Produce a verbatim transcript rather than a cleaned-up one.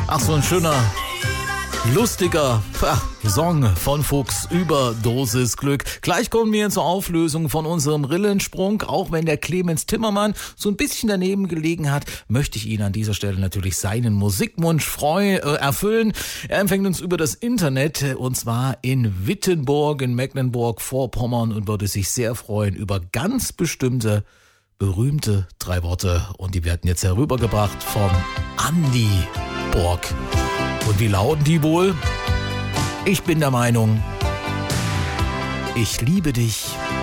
Ach, so ein schöner, lustiger ach, Song von Fuchs, Überdosis Glück. Gleich kommen wir zur Auflösung von unserem Rillensprung. Auch wenn der Clemens Timmermann so ein bisschen daneben gelegen hat, möchte ich ihn an dieser Stelle natürlich seinen Musikwunsch freu, äh, erfüllen. Er empfängt uns über das Internet und zwar in Wittenburg in Mecklenburg-Vorpommern und würde sich sehr freuen über ganz bestimmte berühmte drei Worte. Und die werden jetzt herübergebracht vom Andi Borg. Und wie lauten die wohl? Ich bin der Meinung, ich liebe dich